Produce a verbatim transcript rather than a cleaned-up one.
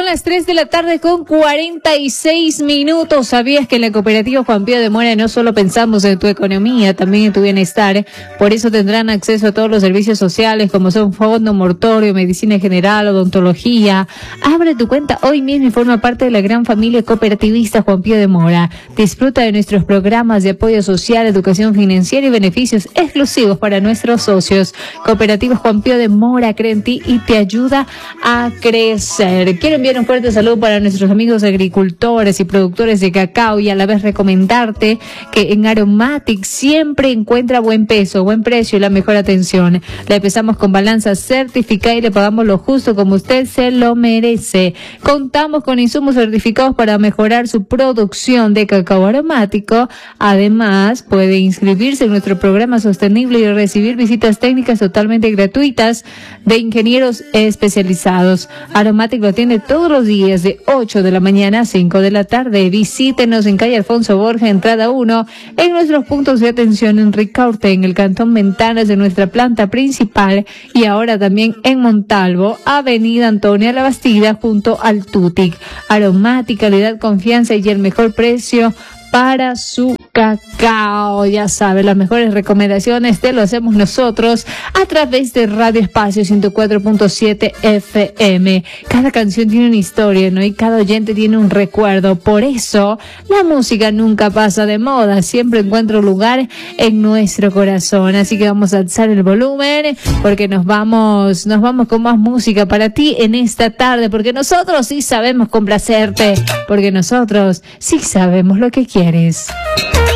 las tres de la tarde con cuarenta y seis minutos. ¿Sabías que en la cooperativa Juan Pío de Mora no solo pensamos en tu economía, también en tu bienestar? Por eso tendrán acceso a todos los servicios sociales como son fondo mortorio, medicina general, odontología. Abre tu cuenta hoy mismo y forma parte de la gran familia cooperativista Juan Pío de Mora. Disfruta de nuestros programas de apoyo social, educación financiera y beneficios exclusivos para nuestros socios. Cooperativa Juan Pío de Mora cree en ti y te ayuda a crecer. Quiero enviar un fuerte saludo para nuestros amigos agricultores y productores de cacao y a la vez recomendarte que en Aromatic siempre encuentra buen peso, buen precio y la mejor atención. Le empezamos con balanza certificada y le pagamos lo justo como usted se lo merece. Contamos con insumos certificados para mejorar su producción de cacao aromático. Además, puede inscribirse en nuestro programa sostenible y recibir visitas técnicas totalmente gratuitas de ingenieros especializados. Aromatic lo tiene todos los días de ocho de la mañana a cinco de la tarde. Visítenos en calle Alfonso Borja, entrada uno, en nuestros puntos de atención en Ricaurte, en el Cantón Ventanas de nuestra planta principal, y ahora también en Montalvo, avenida Antonia La Bastida, junto al Tutic. Aromatic, calidad, confianza y el mejor precio para su cacao. Ya sabe, las mejores recomendaciones te lo hacemos nosotros a través de Radio Espacio ciento cuatro punto siete F M. Cada canción tiene una historia, ¿no? Y cada oyente tiene un recuerdo. Por eso, la música nunca pasa de moda. Siempre encuentra un lugar en nuestro corazón. Así que vamos a alzar el volumen porque nos vamos, nos vamos con más música para ti en esta tarde. Porque nosotros sí sabemos complacerte. Porque nosotros sí sabemos lo que quieres.